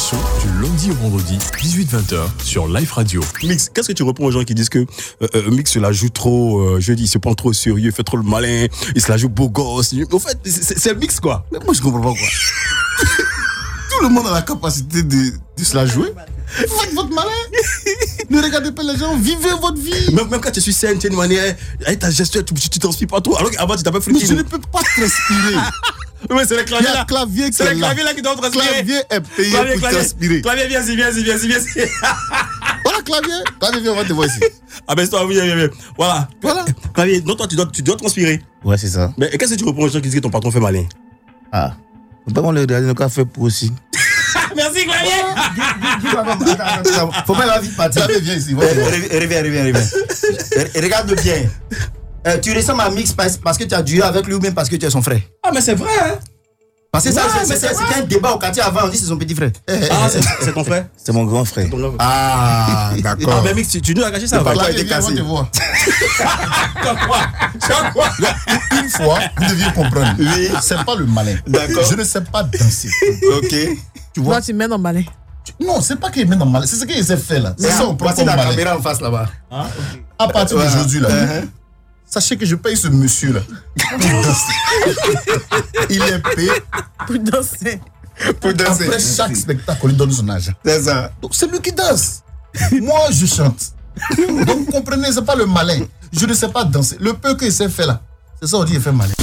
son du lundi au vendredi, 18-20h sur Live Radio. Mix, qu'est-ce que tu réponds aux gens qui disent que Mix se la joue trop, je dis, il se prend trop au sérieux, il fait trop le malin, il se la joue beau gosse. En fait, c'est le Mix, quoi. Mais moi, je comprends pas, quoi. Tout le monde a la capacité de se la jouer. Faites votre malin. Ne regardez pas les gens, vivez votre vie. Même quand tu suis scène, tu as une manière, avec ta gestuelle, tu transpires pas trop. Alors qu'avant, tu t'appelles Mais Flicky. je ne peux pas transpirer. Oui, c'est le Il clavier y a là. le clavier C'est le clavier là qui doit Le transpirer. clavier est payé pour transpirer. Clavier, viens-y. Voilà, clavier, viens, on va te voir ici. Ah ben, c'est toi, viens. Voilà. Clavier, non, toi, tu dois transpirer. Ouais, c'est ça. Mais qu'est-ce que tu réponds aux gens qui disent que ton patron fait malin? Ah. Faut pas qu'on le regarde, on fait pour aussi. Merci, clavier. Faut pas la vie partir. Clavier, viens ici. Reviens. Regarde bien. Tu ressembles à Mix parce que tu as dué avec lui ou même parce que tu es son frère? Ah, mais c'est vrai, hein? Parce que ça, Ouais, c'était un débat au quartier avant, on dit que c'est son petit frère. Ah, c'est ton frère? C'est mon grand frère. Ah, Ah, d'accord. mais Mix, tu nous as caché ça. Clavier, viens, on va te voir. Une fois, vous deviez comprendre. Oui. C'est pas le malin. D'accord. Je ne sais pas danser. Ok. Tu vois? Toi, tu mets dans le balai. Non, c'est pas qu'il met dans le malin. C'est ce qu'il s'est fait là. C'est ça, on prend Voici comme la malin. caméra en face là-bas. À partir Voilà. d'aujourd'hui là. Uh-huh. Sachez que je paye ce monsieur là. Pour danser. Il est payé. Pour danser. Pour danser. Après chaque spectacle, on lui donne son argent. C'est ça. Donc c'est lui qui danse. Moi, je chante. Donc comprenez, c'est pas le malin. Je ne sais pas danser. Le peu qu'il s'est fait là, c'est ça on dit il fait malin.